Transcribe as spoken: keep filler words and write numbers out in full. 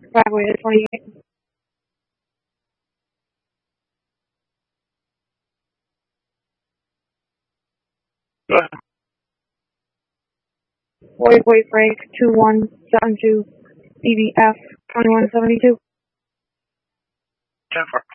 Driveway to twenty-eight. Go ahead. Boy, boy, Frank, two one seven two, B B F, twenty-one seventy-two. ten four.